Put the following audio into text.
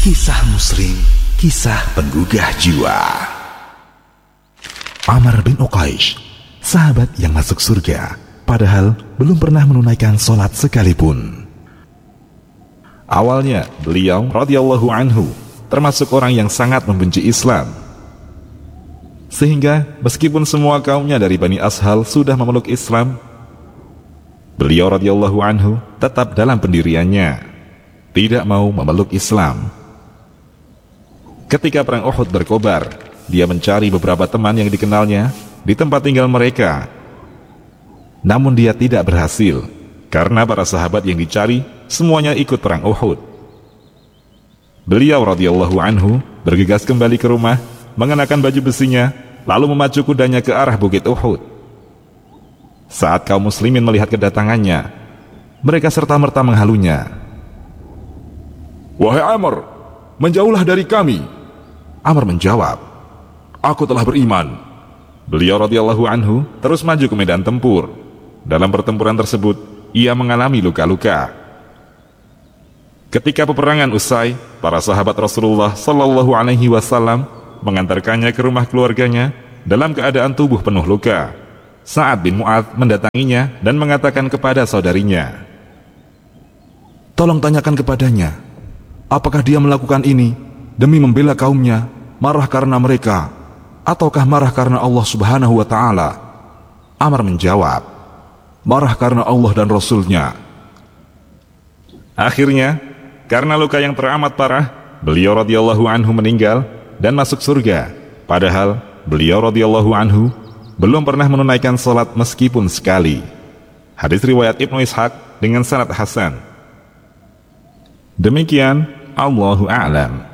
Kisah Muslim, kisah penggugah jiwa. Amr bin Uqaish, sahabat yang masuk surga, padahal belum pernah menunaikan sholat sekalipun. Awalnya, beliau radhiyallahu anhu termasuk orang yang sangat membenci Islam. Sehingga meskipun semua kaumnya dari Bani Ashal sudah memeluk Islam, beliau radhiyallahu anhu tetap dalam pendiriannya, tidak mau memeluk Islam. Ketika perang Uhud berkobar, dia mencari beberapa teman yang dikenalnya di tempat tinggal mereka. Namun dia tidak berhasil, karena para sahabat yang dicari semuanya ikut perang Uhud. Beliau radhiyallahu anhu bergegas kembali ke rumah, mengenakan baju besinya, lalu memacu kudanya ke arah bukit Uhud. Saat kaum muslimin melihat kedatangannya, mereka serta-merta menghalunya. "Wahai Amr, menjauhlah dari kami." Amr menjawab, "Aku telah beriman." Beliau radhiyallahu anhu terus maju ke medan tempur. Dalam pertempuran tersebut, ia mengalami luka-luka. Ketika peperangan usai, para sahabat Rasulullah sallallahu alaihi wasallam mengantarkannya ke rumah keluarganya dalam keadaan tubuh penuh luka. Sa'ad bin Mu'adz mendatanginya dan mengatakan kepada saudarinya, "Tolong tanyakan kepadanya, apakah dia melakukan ini demi membela kaumnya, marah karena mereka, ataukah marah karena Allah subhanahu wa ta'ala?" Amr menjawab, "Marah karena Allah dan Rasulnya." Akhirnya, karena luka yang teramat parah, beliau radhiyallahu anhu meninggal dan masuk surga, padahal beliau radhiyallahu anhu belum pernah menunaikan salat meskipun sekali. Hadis riwayat Ibnu Ishaq dengan sanad hasan. Demikian, Allahu a'lam.